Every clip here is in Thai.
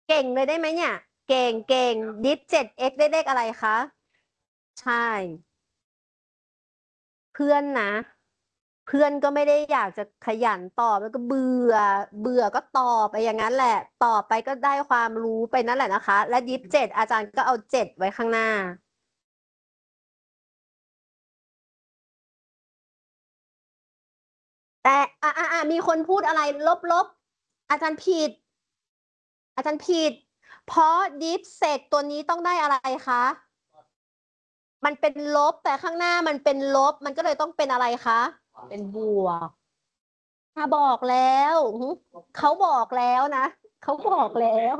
เก่งเลยได้ไหมเนี่ยเก่งเก่งดิฟ7x ได้เลขอะไรคะใช่เพื่อนนะเพื่อนก็ไม่ได้อยากจะขยันตอบแล้วก็เบื่อเบื่อก็ตอบไปอย่างนั้นแหละตอบไปก็ได้ความรู้ไปนั่นแหละนะคะและดิฟ7อาจารย์ก็เอา7ไว้ข้างหน้าแต่มีคนพูดอะไรลบอาจารย์ผิดอาจารย์ผิดเพราะดิฟเซกตัวนี้ต้องได้อะไรคะมันเป็นลบแต่ข้างหน้ามันเป็นลบมันก็เลยต้องเป็นอะไรคะเป็นบวก ถ้าบอกแล้วเขาบอกแล้วนะเขาบอกแล้ว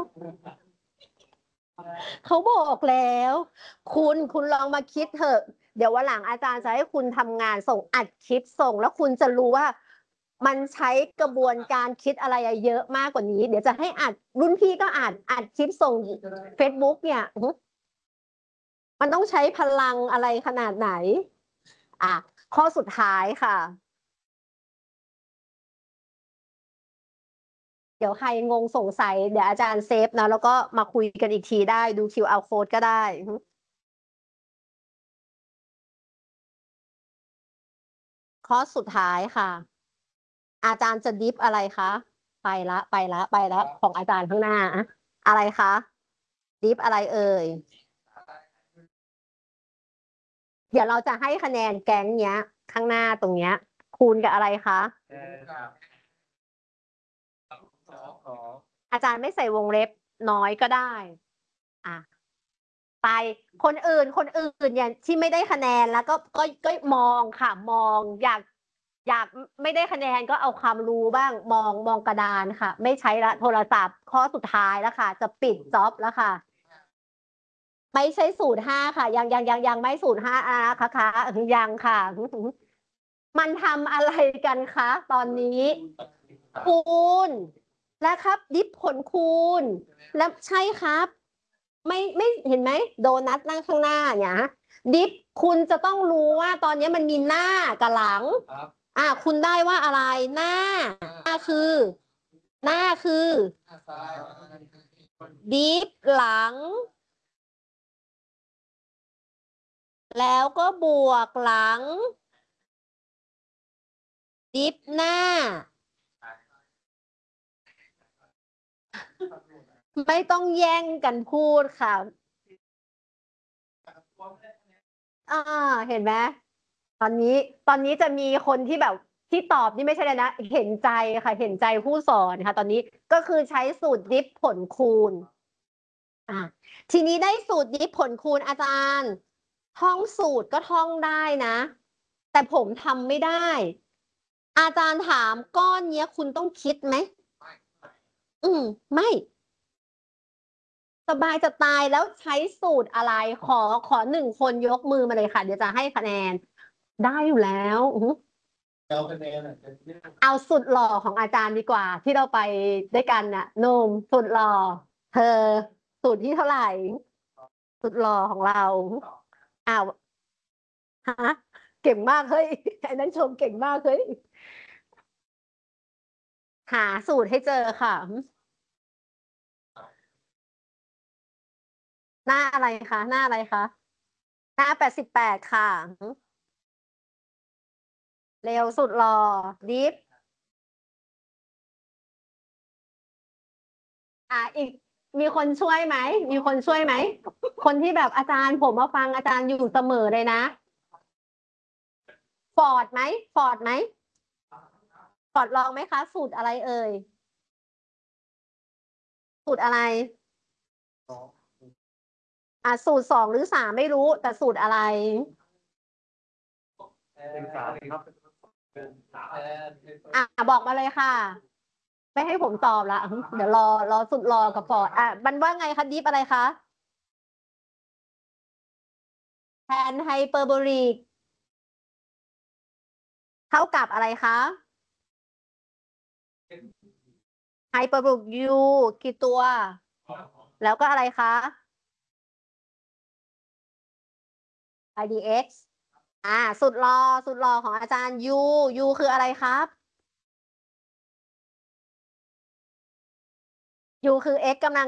เขาบอกแล้วคุณลองมาคิดเถอะเดี๋ยววันหลังอาจารย์จะให้คุณทำงานส่งอัดคลิปส่งแล้วคุณจะรู้ว่ามันใช้กระบวนการคิดอะไรเยอะมากกว่านี้เดี๋ยวจะให้อัดรุ่นพี่ก็อัดคลิปส่ง Facebook เนี่ยมันต้องใช้พลังอะไรขนาดไหนอ่ะข้อสุดท้ายค่ะ เดี๋ยวใครงงสงสัยเดี๋ยวอาจารย์เซฟนะแล้วก็มาคุยกันอีกทีได้ดู QR code ก็ได้ข้อสุดท้ายค่ะอาจารย์จะดิฟอะไรคะไปละของอาจารย์ข้างหน้าอะอะไรคะดิฟอะไรเอ่ยเดี๋ยวเราจะให้คะแนนแก๊งเนี้ยข้างหน้าตรงเนี้ยคูณกับอะไรคะอาจารย์ไม่ใส่วงเล็บน้อยก็ได้อ่ะ ไปคนอื่นเนี่ยที่ไม่ได้คะแนนแล้วก็มองค่ะมองอยากไม่ได้คะแนนก็เอาความรู้บ้างมองกระดานค่ะไม่ใช้ละโทรศัพท์ข้อสุดท้ายแล้วค่ะจะปิดจ็อบแล้วค่ะไม่ใช่05ค่ะยังไม่05นะคะยังค่ะมันทำอะไรกันคะตอนนี้คูณและครับดิฟผลคูณแล้วใช่ครับไม่เห็นไหมโดนัทนั่งข้างหน้าเนี่ยดิฟคุณจะต้องรู้ว่าตอนนี้มันมีหน้ากับหลังคุณได้ว่าอะไรคือหน้าคือดิฟหลังแล้วก็บวกหลังดิฟหน้าไม่ต้องแย่งกันพูดค่ะอ่าเห็นไหมตอนนี้ตอนนี้จะมีคนที่แบบที่ตอบนี่ไม่ใช่เลยนะเห็นใจค่ะเห็นใจผู้สอนค่ะตอนนี้ก็คือใช้สูตรดิฟผลคูณอ่ะทีนี้ได้สูตรดิฟผลคูณอาจารย์ท่องสูตรก็ท่องได้นะแต่ผมทำไม่ได้อาจารย์ถามก้อนเนี้ยคุณต้องคิดไหมไม่ สบายจะตายแล้วใช้สูตรอะไรขอ1 คนยกมือมาเลยค่ะเดี๋ยวจะให้คะแนนได้อยู่แล้วเอาคะแนนเอาสุดหล่อของอาจารย์ดีกว่าที่เราไปด้วยกันน่ะหนุ่มสุดหล่อเธอสูตรที่เท่าไหร่สุดหล่อของเราอ้าวฮะเก่งมากเฮ้ยไอ้นั้นชมเก่งมากเฮ้ยหาสูตรให้เจอค่ะหน้าอะไรคะหน้าอะไรคะหน้า88ค่ะเร็วสุดหล่อดิฟ อีกมีคนช่วยไหมมีคนช่วยไหมคนที่แบบอาจารย์ผมมาฟังอาจารย์อยู่เสมอเลยนะฟอร์ดไหมฟอร์ดไหมฟอร์ดลองไหมคะสูตรอะไรเอ่ยสูตรอะไรสูตร2 หรือ 3ไม่รู้แต่สูตรอะไรเป็นสามครับเป็นสามบอกมาเลยค่ะไม่ให้ผมตอบละเดี๋ยวรอสุดรอกับฟอร์ดมันว่าไงคะดิฟอะไรคะแทนไฮเปอร์โบลิกเท่ากับอะไรคะไฮเปอร์โบลิกยูกี่ตัวแล้วก็อะไรคะ IDX สุดรอของอาจารย์ยูคืออะไรครับยูคือ x กำลัง